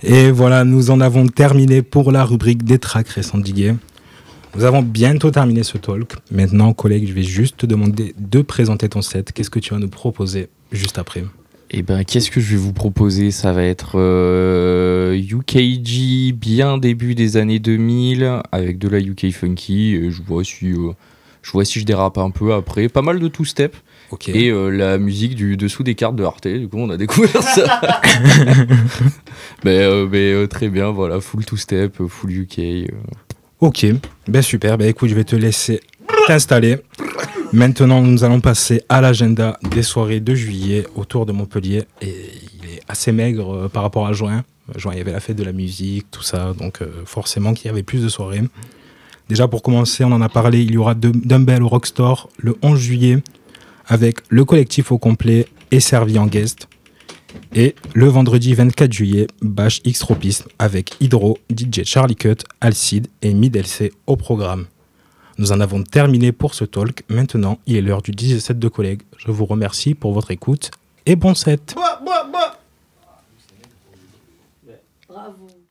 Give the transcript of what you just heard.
Et voilà, nous en avons terminé pour la rubrique des tracks récents d'Igué. Nous avons bientôt terminé ce talk. Maintenant, collègue, je vais juste te demander de présenter ton set. Qu'est-ce que tu vas nous proposer juste après? Eh ben, qu'est-ce que je vais vous proposer? Ça va être UKG bien début des années 2000 avec de la UK funky. Et je vois si je dérape un peu après. Pas mal de two-step. Ok. Et la musique du dessous des cartes de Arte. Du coup, on a découvert ça. mais très bien, voilà, full two-step, full UK. Ok, ben super. Ben écoute, je vais te laisser t'installer. Maintenant, nous allons passer à l'agenda des soirées de juillet autour de Montpellier. Et il est assez maigre par rapport à juin. Juin, il y avait la fête de la musique, tout ça. Donc forcément qu'il y avait plus de soirées. Déjà, pour commencer, on en a parlé. Il y aura Dumbbell au Rockstore le 11 juillet avec le collectif au complet et servi en guest. Et le vendredi 24 juillet, Bash X Tropisme avec Hydro, DJ Charlie Cut, Alcide et Mid-LC au programme. Nous en avons terminé pour ce talk. Maintenant, il est l'heure du DJ set de collègues. Je vous remercie pour votre écoute et bon set. Bravo.